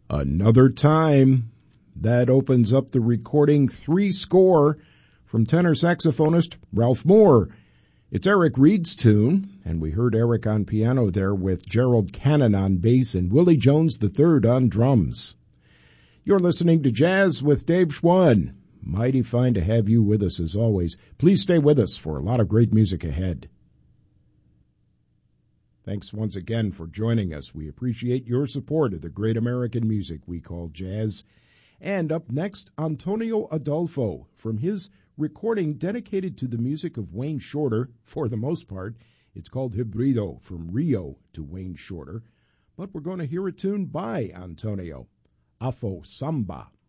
Another Time. That opens up the recording Three Score from tenor saxophonist Ralph Moore. It's Eric Reed's tune, and we heard Eric on piano there with Gerald Cannon on bass and Willie Jones III on drums. You're listening to Jazz with Dave Schwann. Mighty fine to have you with us as always. Please stay with us for a lot of great music ahead. Thanks once again for joining us. We appreciate your support of the great American music we call jazz. And up next, Antonio Adolfo from his recording dedicated to the music of Wayne Shorter, for the most part. It's called Hybrido, from Rio to Wayne Shorter. But we're going to hear a tune by Antonio, Afro Samba.